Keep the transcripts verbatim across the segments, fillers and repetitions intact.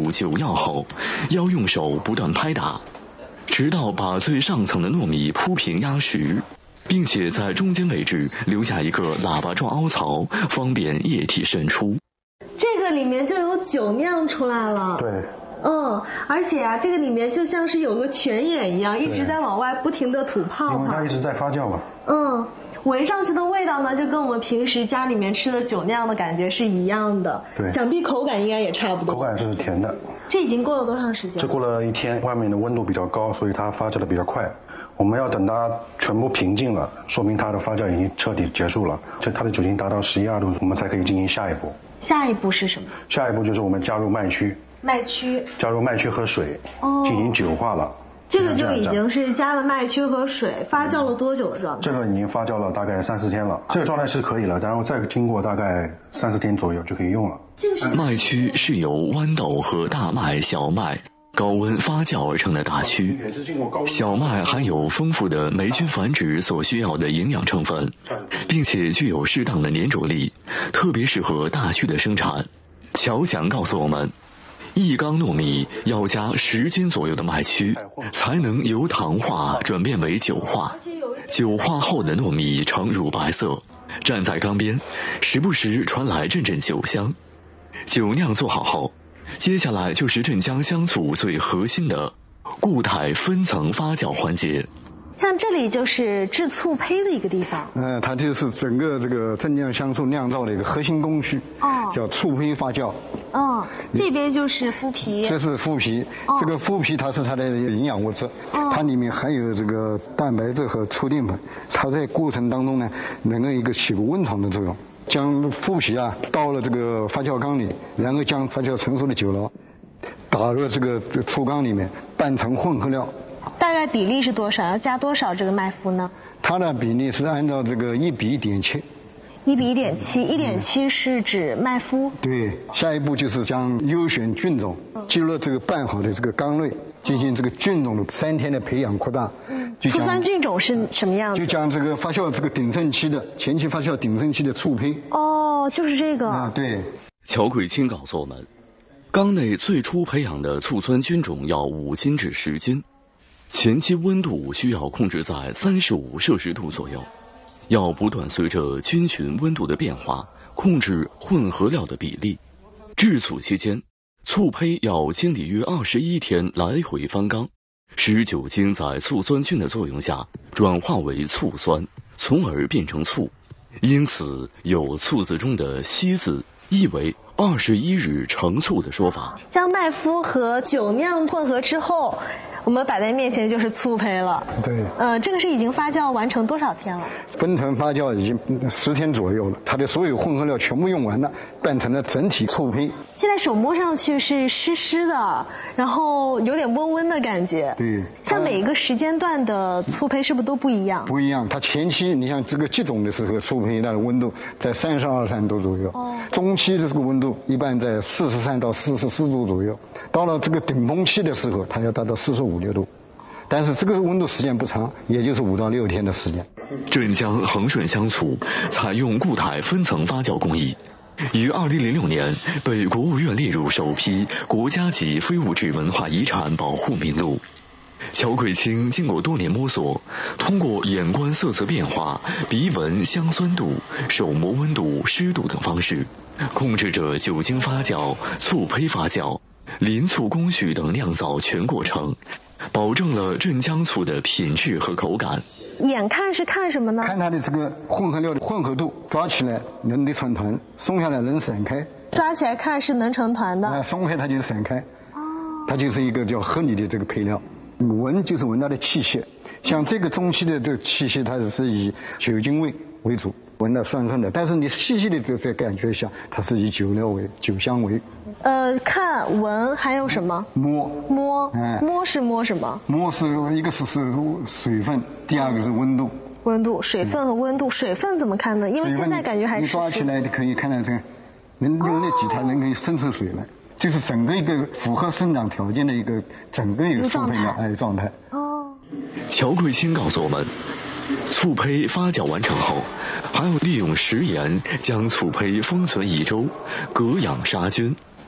入酒药后，要用手不断拍打，直到把最上层的糯米铺平压实，并且在中间位置留下一个喇叭状凹槽，方便液体渗出。 这个里面就有酒酿出来了。 对。 嗯，而且啊，这个里面就像是有个泉眼一样，一直在往外不停的吐泡泡。 因为它一直在发酵嘛。 嗯，闻上去的味道呢，就跟我们平时家里面吃的酒酿的感觉是一样的。 对。 想必口感应该也差不多。 口感是甜的。 这已经过了多长时间？ 这过了一天，外面的温度比较高，所以它发酵的比较快。我们要等它全部平静了，说明它的发酵已经彻底结束了。这它的酒精达到十一二度，我们才可以进行下一步。 下一步是什么？ 下一步就是我们加入麦曲。 麦曲。加入麦曲和水， 哦， 进行酒化了。 这个就已经是加了麦曲和水，发酵了多久的状态？ 这个已经发酵了大概三四天了，这个状态是可以了，然后再经过大概三四天左右就可以用了。 麦曲是由豌豆和大麦、小麦高温发酵而成的大曲。小麦含有丰富的霉菌繁殖所需要的营养成分，并且具有适当的粘着力，特别适合大曲的生产。乔翔告诉我们，一缸糯米要加十斤左右的麦曲，才能由糖化转变为酒化。酒化后的糯米呈乳白色，站在缸边，时不时传来阵阵酒香。酒酿做好后，接下来就是镇江香醋最核心的固态分层发酵环节。 像这里就是制醋胚的一个地方。 嗯，它就是整个这个镇江香醋酿造的一个核心工序，哦，叫醋胚发酵。 哦，这边就是麸皮。 这是麸皮，哦，这个麸皮它是它的营养物质，哦，它里面含有这个蛋白质和促淀粉，它在过程当中呢，能够一个起个温床的作用。将麸皮啊倒了这个发酵缸里，然后将发酵成熟的酒醪打入这个醋缸里面，拌成混合料。 大概比例是多少？要加多少这个麦麸呢？ 它的比例是按照这个一比一点七。 一比一点七，一点七是指麦麸。 对，下一步就是将优选菌种进入这个拌好的这个缸内，进行这个菌种的三天的培养扩大。 嗯，醋酸菌种是什么样子？ 就将这个发酵这个鼎盛期的前期发酵鼎盛期的醋胚。 哦，就是这个。 啊，对。 乔桂清告诉我们，缸内最初培养的醋酸菌种要五斤至十斤。前期温度需要控制在三十五摄氏度左右，要不断随着菌群温度的变化控制混合料的比例。制醋期间，醋胚要经历约二十一天来回翻缸，使酒精在醋酸菌的作用下转化为醋酸，从而变成醋。因此有醋字中的稀字，意为二十一日成醋的说法。 将麦麸和酒酿混合之后，我们摆在面前就是醋胚了。 对。 呃，这个是已经发酵完成多少天了？ 分层发酵已经十天左右了，它的所有混合料全部用完了，拌成了整体醋胚。 现在手摸上去是湿湿的，然后有点温温的感觉。 对。 像每一个时间段的醋胚是不是都不一样？ 不一样，它前期你像这个集种的时候，醋胚它的温度在三十二三度左右。哦。中期的这个温度一般在四十三到四十四度左右，到了这个顶峰期的时候，它要达到四十五六度。但是这个温度时间不长，也就是五到六天的时间。 镇江恒顺香醋采用固态分层发酵工艺，于二零零六年被国务院列入首批国家级非物质文化遗产保护名录。乔桂清经过多年摸索，通过眼观色泽变化、鼻闻香酸度、手摸温度、湿度等方式，控制着酒精发酵、醋胚发酵、淋醋工序等酿造全过程，保证了镇江醋的品质和口感。 眼看是看什么呢？ 看它的这个混合料的混合度，抓起来能得成团，松下来能散开。 抓起来看是能成团的。 那松开它就散开。哦。它就是一个叫合理的这个配料。闻就是闻它的气息，像这个中期的这个气息，它是以酒精味为主，闻到酸酸的。但是你细细的这个感觉一下，它是以酒料为酒香为。 呃，看闻还有什么？ 摸摸，哎，摸是摸什么？ 摸是一个是是水分，第二个是温度。 温度，水分和温度，水分怎么看呢？因为现在感觉还是你抓起来可以看到这个，能用那几条能给渗出水来。就是整个一个符合生长条件的一个整个一个醋胚的哎状态。 哦。 乔桂清告诉我们，醋胚发酵完成后，还要利用食盐将醋胚封存一周，隔氧杀菌。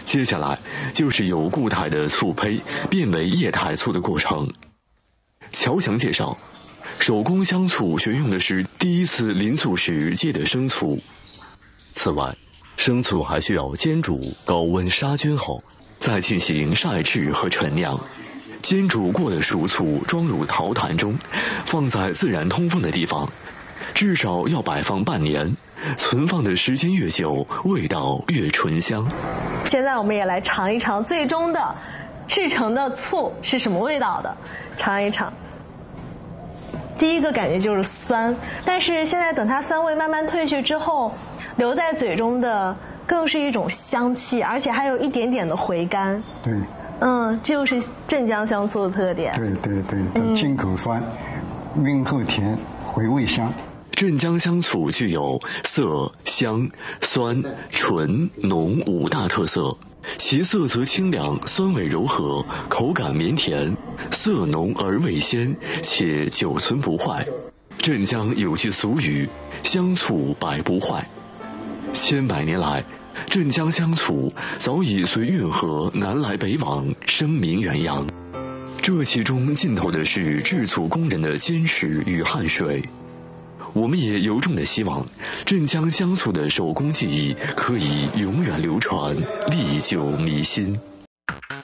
接下来就是由固态的醋胚变为液态醋的过程。乔翔介绍，手工香醋选用的是第一次淋醋时接的生醋。此外，生醋还需要煎煮，高温杀菌后，再进行晒制和陈酿。煎煮过的熟醋装入陶坛中，放在自然通风的地方，至少要摆放半年，存放的时间越久，味道越醇香。 现在我们也来尝一尝最终的制成的醋是什么味道的，尝一尝。第一个感觉就是酸，但是现在等它酸味慢慢褪去之后，留在嘴中的更是一种香气，而且还有一点点的回甘。 对。 嗯，这就是镇江香醋的特点。 对对对，它进口酸，嗯、韵后甜，回味香。 镇江香醋具有色、香、酸、醇、浓五大特色，其色泽清亮，酸味柔和，口感绵甜，色浓而味鲜，且久存不坏。镇江有句俗语：香醋百不坏。千百年来，镇江香醋早已随运河南来北往，声名远扬。这其中浸透的是制醋工人的坚持与汗水。我们也由衷的希望，镇江香醋的手工技艺可以永远流传，历久弥新。